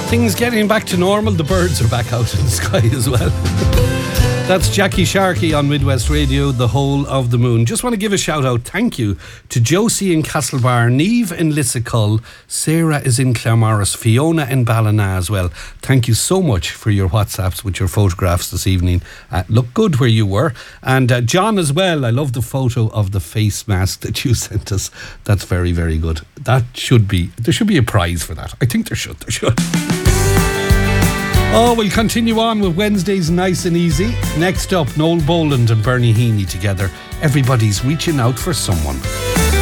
Things getting back to normal. The birds are back out in the sky as well. That's Jackie Sharkey on Midwest Radio, The Whole of the Moon. Just want to give a shout out, thank you, to Josie in Castlebar, Neve in Lissacull, Sarah is in Claremorris, Fiona in Ballina as well. Thank you so much for your WhatsApps with your photographs this evening. Look good where you were. And John as well, I love the photo of the face mask that you sent us. That's very, very good. There should be a prize for that. I think there should. Oh, we'll continue on with Wednesdays Nice and Easy. Next up, Noel Boland and Bernie Heaney together. Everybody's reaching out for someone.